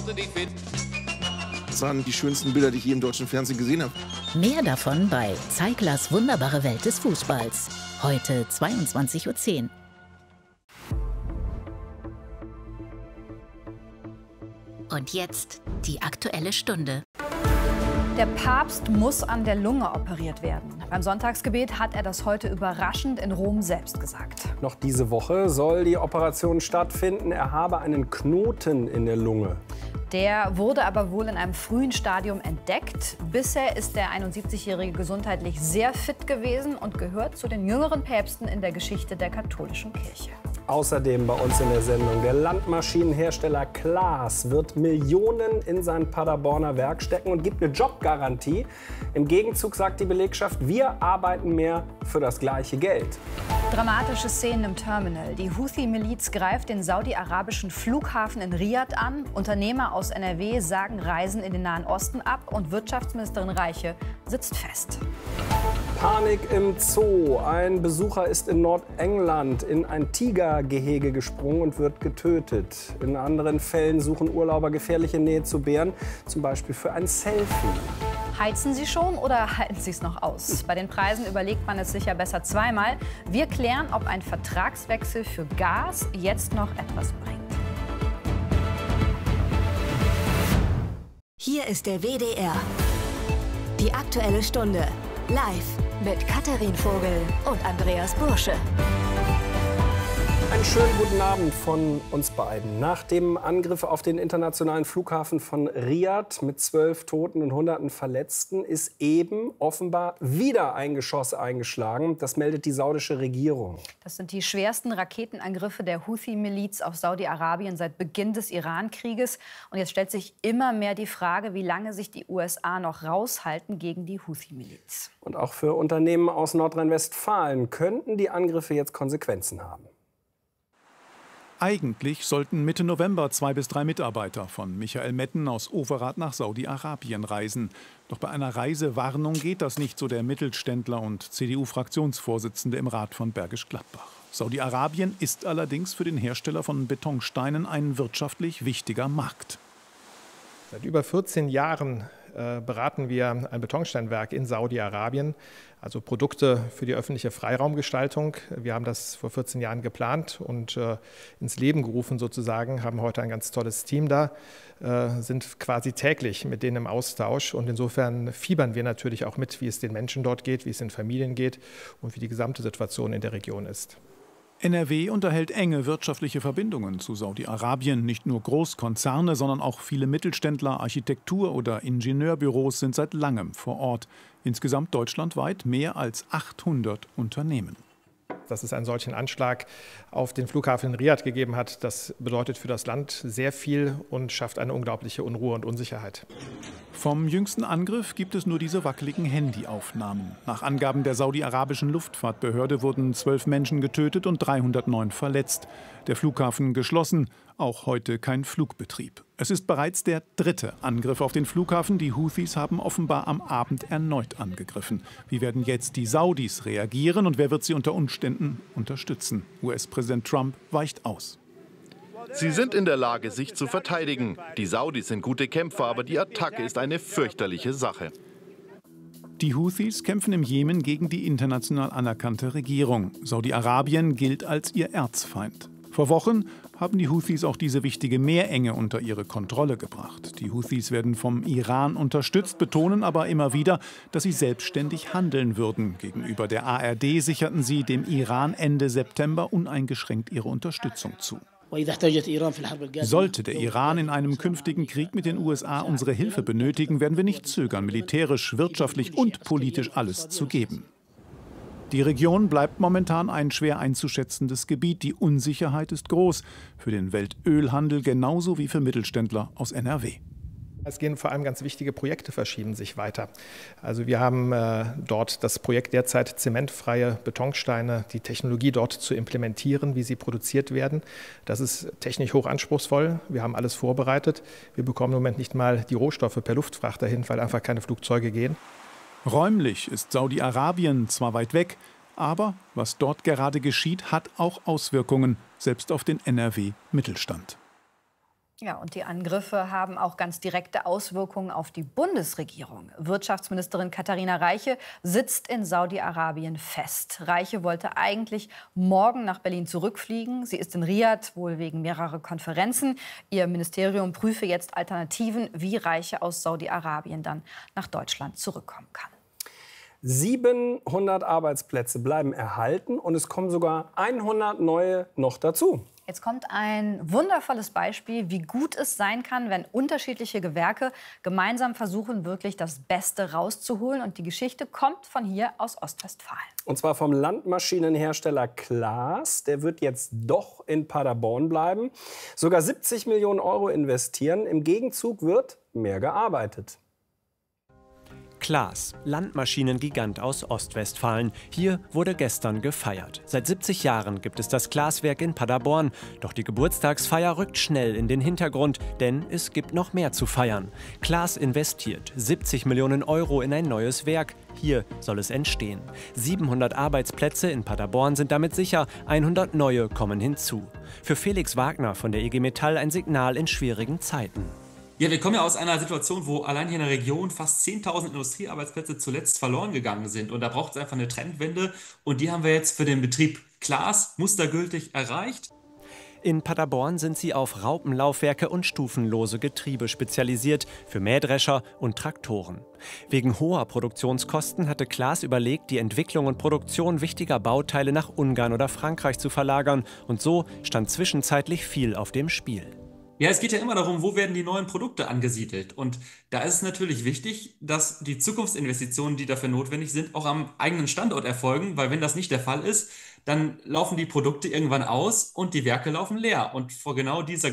Das waren die schönsten Bilder, die ich je im deutschen Fernsehen gesehen habe. Mehr davon bei Zeiglers wunderbare Welt des Fußballs. Heute 22:10 Uhr. Und jetzt die Aktuelle Stunde. Der Papst muss an der Lunge operiert werden. Beim Sonntagsgebet hat er das heute überraschend in Rom selbst gesagt. Noch diese Woche soll die Operation stattfinden. Er habe einen Knoten in der Lunge. Der wurde aber wohl in einem frühen Stadium entdeckt. Bisher ist der 71-Jährige gesundheitlich sehr fit gewesen und gehört zu den jüngeren Päpsten in der Geschichte der katholischen Kirche. Außerdem bei uns in der Sendung: Der Landmaschinenhersteller Klaas wird Millionen in sein Paderborner Werk stecken und gibt eine Jobgarantie. Im Gegenzug sagt die Belegschaft, wir arbeiten mehr für das gleiche Geld. Dramatische Szenen im Terminal. Die Houthi-Miliz greift den saudi-arabischen Flughafen in Riad an. Unternehmer aus NRW sagen Reisen in den Nahen Osten ab und Wirtschaftsministerin Reiche sitzt fest. Panik im Zoo. Ein Besucher ist in Nordengland in ein Tigergehege gesprungen und wird getötet. In anderen Fällen suchen Urlauber gefährliche Nähe zu Bären, zum Beispiel für ein Selfie. Heizen Sie schon oder halten Sie es noch aus? Bei den Preisen überlegt man es sicher besser zweimal. Wir klären, ob ein Vertragswechsel für Gas jetzt noch etwas bringt. Hier ist der WDR. Die Aktuelle Stunde. Live mit Katharin Vogel und Andreas Bursche. Einen schönen guten Abend von uns beiden. Nach dem Angriff auf den internationalen Flughafen von Riad mit 12 Toten und Hunderten Verletzten ist eben offenbar wieder ein Geschoss eingeschlagen. Das meldet die saudische Regierung. Das sind die schwersten Raketenangriffe der Houthi-Miliz auf Saudi-Arabien seit Beginn des Iran-Krieges. Und jetzt stellt sich immer mehr die Frage, wie lange sich die USA noch raushalten gegen die Houthi-Miliz. Und auch für Unternehmen aus Nordrhein-Westfalen könnten die Angriffe jetzt Konsequenzen haben. Eigentlich sollten Mitte November 2 bis 3 Mitarbeiter von Michael Metten aus Overath nach Saudi-Arabien reisen. Doch bei einer Reisewarnung geht das nicht, so der Mittelständler und CDU-Fraktionsvorsitzende im Rat von Bergisch Gladbach. Saudi-Arabien ist allerdings für den Hersteller von Betonsteinen ein wirtschaftlich wichtiger Markt. Seit über 14 Jahren beraten wir ein Betonsteinwerk in Saudi-Arabien, also Produkte für die öffentliche Freiraumgestaltung. Wir haben das vor 14 Jahren geplant und ins Leben gerufen sozusagen, haben heute ein ganz tolles Team da, sind quasi täglich mit denen im Austausch und insofern fiebern wir natürlich auch mit, wie es den Menschen dort geht, wie es den Familien geht und wie die gesamte Situation in der Region ist. NRW unterhält enge wirtschaftliche Verbindungen zu Saudi-Arabien. Nicht nur Großkonzerne, sondern auch viele Mittelständler, Architektur- oder Ingenieurbüros sind seit langem vor Ort. Insgesamt deutschlandweit mehr als 800 Unternehmen. Dass es einen solchen Anschlag auf den Flughafen in Riad gegeben hat, das bedeutet für das Land sehr viel und schafft eine unglaubliche Unruhe und Unsicherheit. Vom jüngsten Angriff gibt es nur diese wackeligen Handyaufnahmen. Nach Angaben der saudi-arabischen Luftfahrtbehörde wurden 12 Menschen getötet und 309 verletzt. Der Flughafen geschlossen, auch heute kein Flugbetrieb. Es ist bereits der 3. Angriff auf den Flughafen. Die Houthis haben offenbar am Abend erneut angegriffen. Wie werden jetzt die Saudis reagieren und wer wird sie unter Umständen unterstützen? US-Präsident Trump weicht aus. Sie sind in der Lage, sich zu verteidigen. Die Saudis sind gute Kämpfer, aber die Attacke ist eine fürchterliche Sache. Die Houthis kämpfen im Jemen gegen die international anerkannte Regierung. Saudi-Arabien gilt als ihr Erzfeind. Vor Wochen haben die Houthis auch diese wichtige Meerenge unter ihre Kontrolle gebracht. Die Houthis werden vom Iran unterstützt, betonen aber immer wieder, dass sie selbstständig handeln würden. Gegenüber der ARD sicherten sie dem Iran Ende September uneingeschränkt ihre Unterstützung zu. Sollte der Iran in einem künftigen Krieg mit den USA unsere Hilfe benötigen, werden wir nicht zögern, militärisch, wirtschaftlich und politisch alles zu geben. Die Region bleibt momentan ein schwer einzuschätzendes Gebiet. Die Unsicherheit ist groß für den Weltölhandel genauso wie für Mittelständler aus NRW. Es gehen vor allem ganz wichtige Projekte, verschieben sich weiter. Also wir haben dort das Projekt derzeit zementfreie Betonsteine, die Technologie dort zu implementieren, wie sie produziert werden. Das ist technisch hoch anspruchsvoll. Wir haben alles vorbereitet. Wir bekommen im Moment nicht mal die Rohstoffe per Luftfracht dahin, weil einfach keine Flugzeuge gehen. Räumlich ist Saudi-Arabien zwar weit weg, aber was dort gerade geschieht, hat auch Auswirkungen, selbst auf den NRW-Mittelstand. Ja, und die Angriffe haben auch ganz direkte Auswirkungen auf die Bundesregierung. Wirtschaftsministerin Katharina Reiche sitzt in Saudi-Arabien fest. Reiche wollte eigentlich morgen nach Berlin zurückfliegen. Sie ist in Riad, wohl wegen mehrerer Konferenzen. Ihr Ministerium prüfe jetzt Alternativen, wie Reiche aus Saudi-Arabien dann nach Deutschland zurückkommen kann. 700 Arbeitsplätze bleiben erhalten und es kommen sogar 100 neue noch dazu. Jetzt kommt ein wundervolles Beispiel, wie gut es sein kann, wenn unterschiedliche Gewerke gemeinsam versuchen, wirklich das Beste rauszuholen. Und die Geschichte kommt von hier aus Ostwestfalen. Und zwar vom Landmaschinenhersteller Claas. Der wird jetzt doch in Paderborn bleiben. Sogar 70 Millionen Euro investieren. Im Gegenzug wird mehr gearbeitet. Claas, Landmaschinengigant aus Ostwestfalen. Hier wurde gestern gefeiert. Seit 70 Jahren gibt es das Claas-Werk in Paderborn. Doch die Geburtstagsfeier rückt schnell in den Hintergrund, denn es gibt noch mehr zu feiern. Claas investiert 70 Millionen Euro in ein neues Werk. Hier soll es entstehen. 700 Arbeitsplätze in Paderborn sind damit sicher, 100 neue kommen hinzu. Für Felix Wagner von der IG Metall ein Signal in schwierigen Zeiten. Ja, wir kommen ja aus einer Situation, wo allein hier in der Region fast 10.000 Industriearbeitsplätze zuletzt verloren gegangen sind. Und da braucht es einfach eine Trendwende. Und die haben wir jetzt für den Betrieb Claas mustergültig erreicht. In Paderborn sind sie auf Raupenlaufwerke und stufenlose Getriebe spezialisiert, für Mähdrescher und Traktoren. Wegen hoher Produktionskosten hatte Claas überlegt, die Entwicklung und Produktion wichtiger Bauteile nach Ungarn oder Frankreich zu verlagern. Und so stand zwischenzeitlich viel auf dem Spiel. Ja, es geht ja immer darum, wo werden die neuen Produkte angesiedelt. Und da ist es natürlich wichtig, dass die Zukunftsinvestitionen, die dafür notwendig sind, auch am eigenen Standort erfolgen. Weil wenn das nicht der Fall ist, dann laufen die Produkte irgendwann aus und die Werke laufen leer. Und vor genau dieser